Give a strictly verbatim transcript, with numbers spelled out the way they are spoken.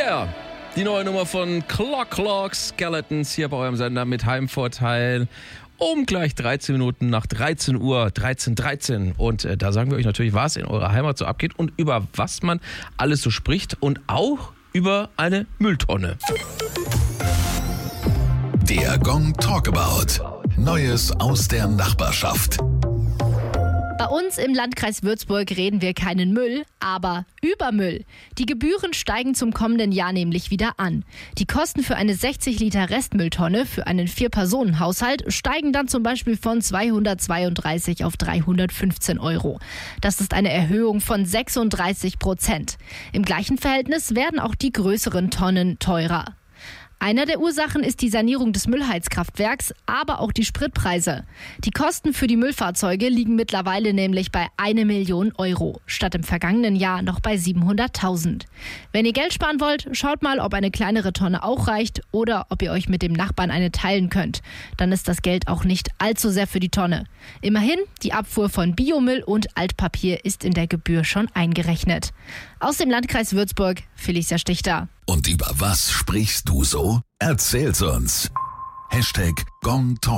Yeah! Die neue Nummer von Clock Clock Skeletons hier bei eurem Sender mit Heimvorteil. Um gleich dreizehn Minuten nach dreizehn Uhr, dreizehn Uhr dreizehn. Und äh, da sagen wir euch natürlich, was in eurer Heimat so abgeht und über was man alles so spricht und auch über eine Mülltonne. Der Gong Talkabout. Neues aus der Nachbarschaft. Bei uns im Landkreis Würzburg reden wir keinen Müll, aber über Müll. Die Gebühren steigen zum kommenden Jahr nämlich wieder an. Die Kosten für eine sechzig Liter Restmülltonne für einen Vier-Personen-Haushalt steigen dann zum Beispiel von zweihundertzweiunddreißig auf dreihundertfünfzehn Euro. Das ist eine Erhöhung von sechsunddreißig Prozent. Im gleichen Verhältnis werden auch die größeren Tonnen teurer. Einer der Ursachen ist die Sanierung des Müllheizkraftwerks, aber auch die Spritpreise. Die Kosten für die Müllfahrzeuge liegen mittlerweile nämlich bei eine Million Euro, statt im vergangenen Jahr noch bei siebenhunderttausend. Wenn ihr Geld sparen wollt, schaut mal, ob eine kleinere Tonne auch reicht oder ob ihr euch mit dem Nachbarn eine teilen könnt. Dann ist das Geld auch nicht allzu sehr für die Tonne. Immerhin, die Abfuhr von Biomüll und Altpapier ist in der Gebühr schon eingerechnet. Aus dem Landkreis Würzburg, Felicia Stichter. Und über was sprichst du so? Erzähl's uns. Hashtag Gong Talk.